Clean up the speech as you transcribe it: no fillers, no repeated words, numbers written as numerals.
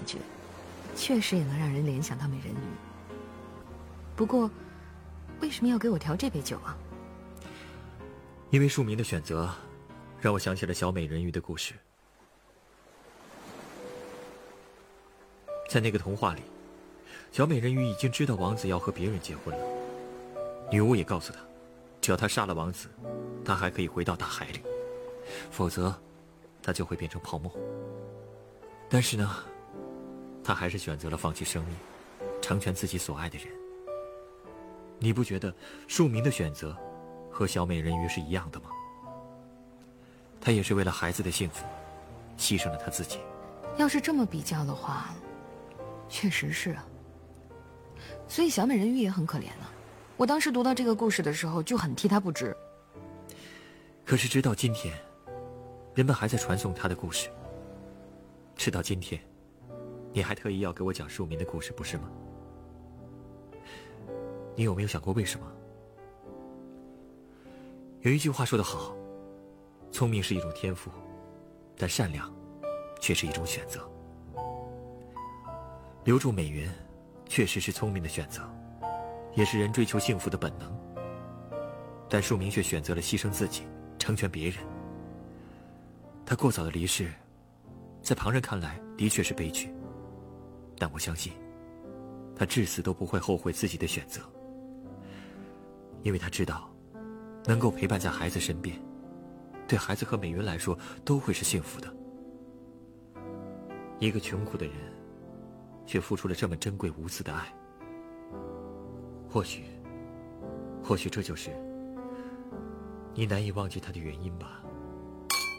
觉，确实也能让人联想到美人鱼。不过为什么要给我调这杯酒啊？ 因为庶民的选择让我想起了小美人鱼的故事。在那个童话里，小美人鱼已经知道王子要和别人结婚了，女巫也告诉她，只要她杀了王子，她还可以回到大海里，否则她就会变成泡沫。但是呢，她还是选择了放弃生命，成全自己所爱的人。你不觉得庶民的选择和小美人鱼是一样的吗？她也是为了孩子的幸福牺牲了她自己。 要是这么比较的话，确实是啊。所以小美人鱼也很可怜啊。我当时读到这个故事的时候就很替她不值。 可是直到今天，人们还在传颂她的故事。直到今天，你还特意要给我讲庶民的故事，不是吗？你有没有想过为什么？有一句话说得好，聪明是一种天赋，但善良却是一种选择。留住美云确实是聪明的选择，也是人追求幸福的本能。但庶民却选择了牺牲自己，成全别人。他过早的离世，在旁人看来的确是悲剧，但我相信他至死都不会后悔自己的选择，因为他知道能够陪伴在孩子身边，对孩子和美云来说都会是幸福的。一个穷苦的人却付出了这么珍贵无私的爱，或许这就是你难以忘记他的原因吧。